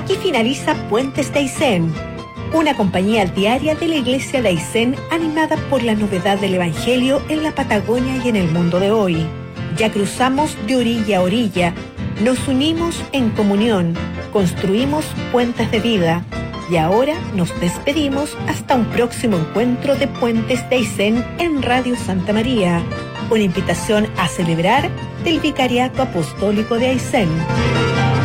Aquí finaliza Puentes de Aysén, una compañía diaria de la Iglesia de Aysén animada por la novedad del Evangelio en la Patagonia y en el mundo de hoy. Ya cruzamos de orilla a orilla, nos unimos en comunión, construimos puentes de vida y ahora nos despedimos hasta un próximo encuentro de Puentes de Aysén en Radio Santa María. Una invitación a celebrar del Vicariato Apostólico de Aysén.